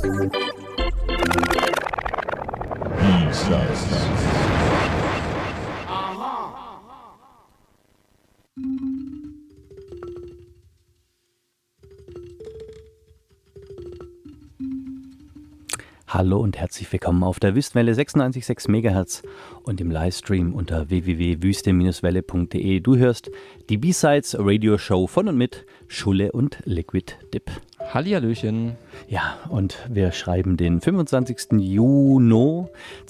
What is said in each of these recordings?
Hallo und herzlich willkommen auf der Wüstenwelle 96,6 MHz und im Livestream unter www.wüste-welle.de. Du hörst die B-Sides Radio Show von und mit Schulle und Liquid Dip. Hallihallöchen. Ja, und wir schreiben den 25. Juni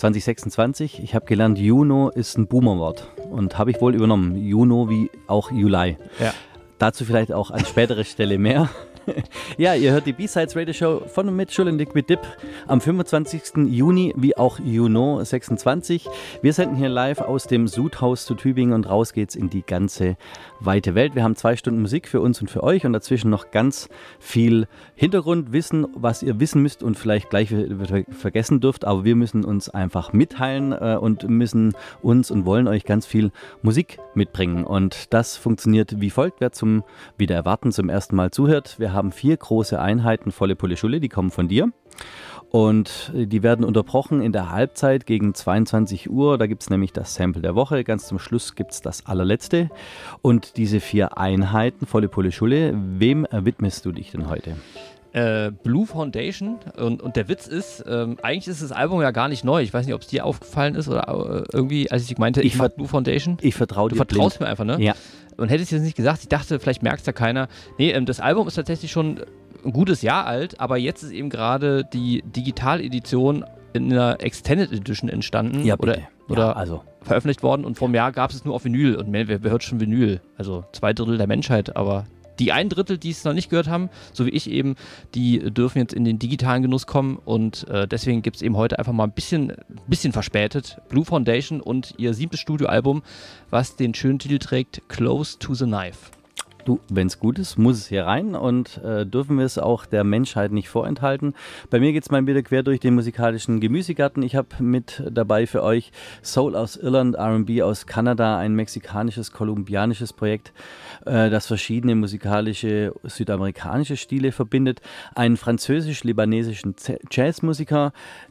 2026. Ich habe gelernt, Juno ist ein Boomerwort und habe ich wohl übernommen. Juno wie auch Juli. Ja. Dazu vielleicht auch an späterer Stelle mehr. Ja, ihr hört die B-Sides Radio Show von und mit Schulle und Liquid Dip am 25. Juni, wie auch Juno 26. Wir senden hier live aus dem Sudhaus zu Tübingen und raus geht's in die ganze weite Welt. Wir haben 2 Stunden Musik für uns und für euch und dazwischen noch ganz viel Hintergrundwissen, was ihr wissen müsst und vielleicht gleich vergessen dürft, aber wir müssen uns einfach mitteilen und müssen uns und wollen euch ganz viel Musik mitbringen und das funktioniert wie folgt, wer zum wieder erwarten zum ersten Mal zuhört. Wir haben 4 große Einheiten, volle Pulle Schulle, die kommen von dir. Und die werden unterbrochen in der Halbzeit gegen 22 Uhr. Da gibt es nämlich das Sample der Woche. Ganz zum Schluss gibt es das allerletzte. Und diese 4 Einheiten, volle Pulle Schulle, wem widmest du dich denn heute? Blue Foundation und der Witz ist, eigentlich ist das Album ja gar nicht neu. Ich weiß nicht, ob es dir aufgefallen ist oder irgendwie, als ich meinte, ich mag Blue Foundation. Ich vertraue dir. Du vertraust mir einfach, ne? Ja. Und hätte ich jetzt nicht gesagt, ich dachte, vielleicht merkt es ja keiner. Nee, das Album ist tatsächlich schon ein gutes Jahr alt, aber jetzt ist eben gerade die Digitaledition in einer Extended Edition entstanden. Ja, oder veröffentlicht worden und vor einem Jahr gab es nur auf Vinyl und wer hört schon Vinyl? Also 2/3 der Menschheit, aber die 1/3, die es noch nicht gehört haben, so wie ich eben, die dürfen jetzt in den digitalen Genuss kommen und deswegen gibt es eben heute einfach mal ein bisschen verspätet Blue Foundation und ihr 7. Studioalbum, was den schönen Titel trägt, Close to the Knife. Du, wenn es gut ist, muss es hier rein und dürfen wir es auch der Menschheit nicht vorenthalten. Bei mir geht es mal wieder quer durch den musikalischen Gemüsegarten. Ich habe mit dabei für euch Soul aus Irland, R&B aus Kanada, ein mexikanisches, kolumbianisches Projekt, das verschiedene musikalische südamerikanische Stile verbindet, einen französisch-libanesischen Jazzmusiker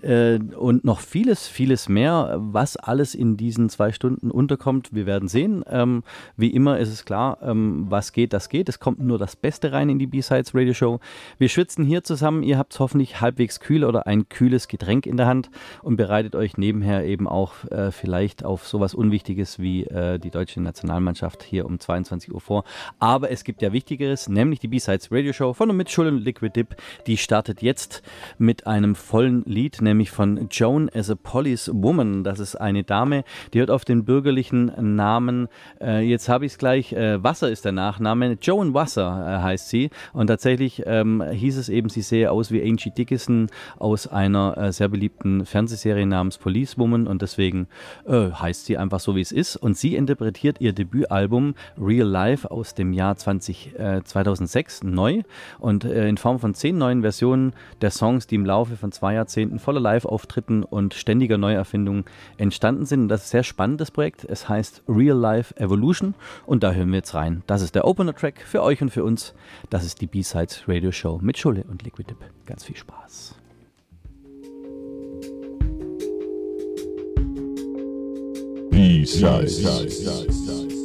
und noch vieles, vieles mehr, was alles in diesen 2 Stunden unterkommt. Wir werden sehen. Wie immer ist es klar, was geht, das geht. Es kommt nur das Beste rein in die B-Sides Radio Show. Wir schwitzen hier zusammen. Ihr habt es hoffentlich halbwegs kühl oder ein kühles Getränk in der Hand und bereitet euch nebenher eben auch vielleicht auf sowas Unwichtiges wie die deutsche Nationalmannschaft hier um 22 Uhr vor. Aber es gibt ja Wichtigeres, nämlich die B-Sides Radio Show von und mit Schulle und Liquid Dip. Die startet jetzt mit einem vollen Lied, nämlich von Joan as a Police Woman. Das ist eine Dame, die hört auf den bürgerlichen Namen, jetzt habe ich es gleich, Wasser ist der Nachname, Joan Wasser heißt sie und tatsächlich hieß es eben, sie sähe aus wie Angie Dickinson aus einer sehr beliebten Fernsehserie namens Police Woman und deswegen heißt sie einfach so, wie es ist und sie interpretiert ihr Debütalbum Real Life aus dem Jahr 2006 neu und in Form von 10 neuen Versionen der Songs, die im Laufe von 2 Jahrzehnten voller Live-Auftritten und ständiger Neuerfindungen entstanden sind und das ist ein sehr spannendes Projekt. Es heißt Real Life Evolution und da hören wir jetzt rein. Das ist der Opener-Track für euch und für uns. Das ist die B-Sides Radio Show mit Schulle und Liquid Dip. Ganz viel Spaß. B-Sides.